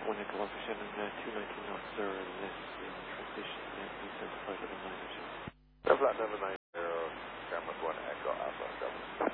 1 Echo Alpha Shannon, 219 knots, sir, less in transition, please certify to the 902. Flat number 9.